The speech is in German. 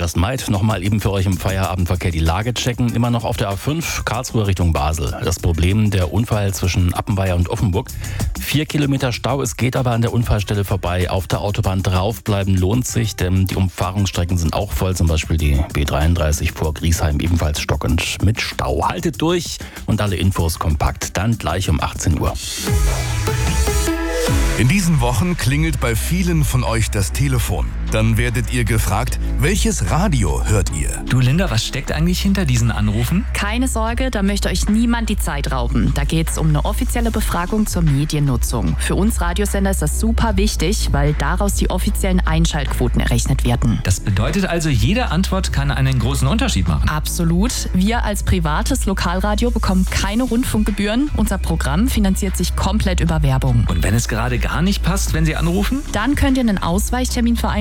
Just Might. Nochmal eben für euch im Feierabendverkehr die Lage checken. Immer noch auf der A5 Karlsruhe Richtung Basel. Das Problem, der Unfall zwischen Appenweier und Offenburg. 4 Kilometer Stau, es geht aber an der Unfallstelle vorbei. Auf der Autobahn draufbleiben lohnt sich, denn die Umfahrungsstrecken sind auch voll. Zum Beispiel die B33 vor Griesheim ebenfalls stockend mit Stau. Haltet durch und alle Infos kompakt. Dann gleich um 18 Uhr. In diesen Wochen klingelt bei vielen von euch das Telefon. Dann werdet ihr gefragt, welches Radio hört ihr? Du Linda, was steckt eigentlich hinter diesen Anrufen? Keine Sorge, da möchte euch niemand die Zeit rauben. Da geht's um eine offizielle Befragung zur Mediennutzung. Für uns Radiosender ist das super wichtig, weil daraus die offiziellen Einschaltquoten errechnet werden. Das bedeutet also, jede Antwort kann einen großen Unterschied machen. Absolut. Wir als privates Lokalradio bekommen keine Rundfunkgebühren. Unser Programm finanziert sich komplett über Werbung. Und wenn es gerade gar nicht passt, wenn Sie anrufen? Dann könnt ihr einen Ausweichtermin vereinbaren